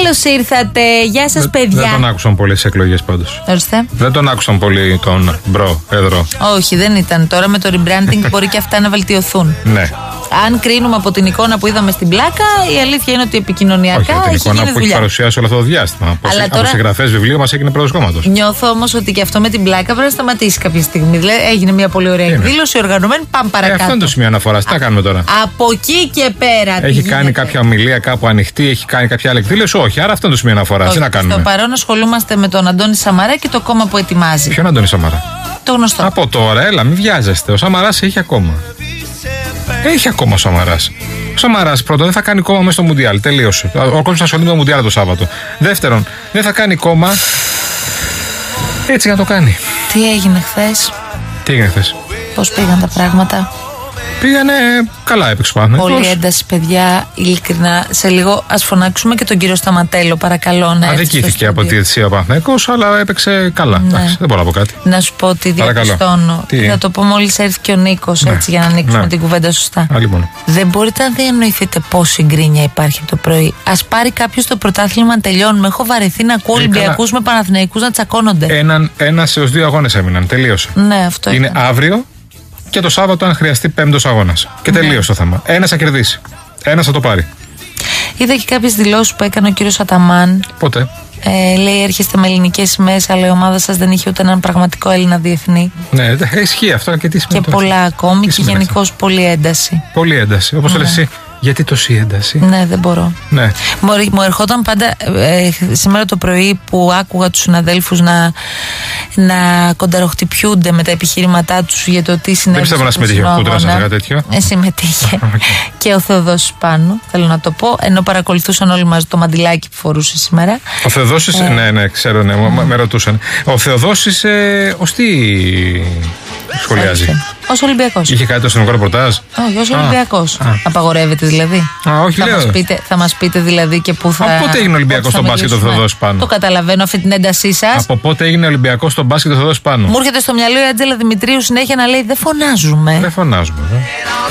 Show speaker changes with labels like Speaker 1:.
Speaker 1: Καλώς ήρθατε. Γεια σας, παιδιά.
Speaker 2: Δεν τον άκουσαν πολύ στις εκλογές πάντως.
Speaker 1: Ορίστε.
Speaker 2: Δεν τον άκουσαν πολύ τον μπρο, εδώ.
Speaker 1: Όχι, δεν ήταν. Τώρα με το rebranding μπορεί και αυτά να βελτιωθούν.
Speaker 2: Ναι.
Speaker 1: Αν κρίνουμε από την εικόνα που είδαμε στην πλάκα, η αλήθεια είναι ότι επικοινωνιακά
Speaker 2: Όχι, από την
Speaker 1: έχει
Speaker 2: εικόνα
Speaker 1: γίνει
Speaker 2: που έχει
Speaker 1: δουλειά.
Speaker 2: παρουσιάσει όλο αυτό το διάστημα.
Speaker 1: Αλλά
Speaker 2: από
Speaker 1: τώρα
Speaker 2: συγγραφές βιβλίου μας έγινε πρόεδρος κόμματος.
Speaker 1: Νιώθω όμως ότι και αυτό με την πλάκα πρέπει να σταματήσει κάποια στιγμή. Δηλαδή έγινε μια πολύ ωραία εκδήλωση, οργανωμένη. Πάμε παρακάτω.
Speaker 2: Αυτό είναι το σημείο αναφοράς. Τι θα κάνουμε τώρα.
Speaker 1: Από εκεί και πέρα.
Speaker 2: Έχει κάνει κάποια ομιλία κάπου ανοιχτή, έχει κάνει κάποια άλλη εκδήλωση. Όχι, άρα αυτό είναι το σημείο αναφοράς. Τι να κάνουμε.
Speaker 1: Στο παρόν ασχολούμαστε με τον Αντώνη Σαμαρά και το κόμμα που ετοιμάζει.
Speaker 2: Ποιον Αντώνη Σαμαρά?
Speaker 1: Το γνωστό.
Speaker 2: Από τώρα, έλα, μην βιάζεστε. Ο Σαμαράς έχει ακόμα. Έχει ακόμα ο Σαμαράς. Ο Σαμαράς πρώτον δεν θα κάνει κόμμα μέσα στο Μουντιάλ. Τελείωσε. Ο κόσμος θα ασχολείται με το Μουντιάλ το Σάββατο. Δεύτερον, δεν θα κάνει κόμμα. Έτσι να το κάνει.
Speaker 1: Τι έγινε χθες?
Speaker 2: Τι έγινε χθες?
Speaker 1: Πώς πήγαν τα πράγματα?
Speaker 2: Πήγανε καλά, έπαιξε πάνω.
Speaker 1: Πολύ ένταση, παιδιά, ειλικρινά. Σε λίγο ας φωνάξουμε και τον κύριο Σταματέλο, παρακαλώ να έρθει.
Speaker 2: Αδικήθηκε από τη διαιτησία ο Παναθηναϊκός, αλλά έπαιξε καλά.
Speaker 1: Ναι.
Speaker 2: Δεν μπορώ να πω κάτι.
Speaker 1: Να σου πω ότι διαπιστώνω. Θα το πω μόλις έρθει και ο Νίκος, έτσι, για να ανοίξουμε την κουβέντα σωστά.
Speaker 2: Λοιπόν.
Speaker 1: Δεν μπορείτε να διανοηθείτε πόση γκρίνια υπάρχει από το πρωί. Ας πάρει κάποιος το πρωτάθλημα να τελειώνουμε. Έχω βαρεθεί να ακούω Ολυμπιακούς με Παναθηναϊκούς να τσακώνονται.
Speaker 2: Ένας έως 2 αγώνες έμειναν. Τελείωσε.
Speaker 1: Ναι, αυτό
Speaker 2: είναι αύριο και το Σάββατο, αν χρειαστεί, 5ος αγώνας. Και τελείωσε το θέμα. Ένας θα κερδίσει. Ένας θα το πάρει.
Speaker 1: Είδα και κάποιες δηλώσεις που έκανε ο κύριος Αταμάν.
Speaker 2: Πότε?
Speaker 1: Λέει έρχεστε με ελληνικές σημαίες, αλλά η ομάδα σας δεν είχε ούτε έναν πραγματικό Έλληνα διεθνή.
Speaker 2: Ναι, ισχύει αυτό και τι σημαίνει.
Speaker 1: Και πολλά ακόμη και γενικώς πολύ ένταση.
Speaker 2: Πολύ ένταση. Όπως το λες εσύ. Γιατί τόση ένταση?
Speaker 1: Ναι, δεν μπορώ.
Speaker 2: Ναι.
Speaker 1: Μου ερχόταν πάντα σήμερα το πρωί που άκουγα τους συναδέλφους να κονταροχτυπιούνται με τα επιχειρήματά τους για το τι συνέβη.
Speaker 2: Δεν πιστεύω να συμμετείχε ο Κούτρας σε κάτι τέτοιο.
Speaker 1: Συμμετείχε. Και ο Θεοδόσης πάνω, θέλω να το πω, ενώ παρακολουθούσαν όλοι μαζί το μαντιλάκι που φορούσε σήμερα.
Speaker 2: Ο Θεοδόσης, ναι, ξέρω, ναι, με ρωτούσαν. Ο Θεοδόσης, ως τι σχολιάζει?
Speaker 1: Ως Ολυμπιακός.
Speaker 2: Είχε κάτι το αστυνομικό ρεπορτάζ?
Speaker 1: Όχι, ως Ολυμπιακός. Απαγορεύεται δηλαδή?
Speaker 2: Όχι,
Speaker 1: θα μας πείτε δηλαδή και πού θα.
Speaker 2: Από πότε έγινε Ολυμπιακός στο μπάσκετ ο Θεοδόσης πάνω?
Speaker 1: Το καταλαβαίνω αυτή την έντασή σας.
Speaker 2: Από πότε έγινε Ολυμπιακός στο μπάσκετ ο Θεοδόσης πάνω?
Speaker 1: Μου έρχεται στο μυαλό η Άντζελα Δημητρίου συνέχεια να λέει δεν φωνάζουμε.
Speaker 2: Δεν φωνάζουμε.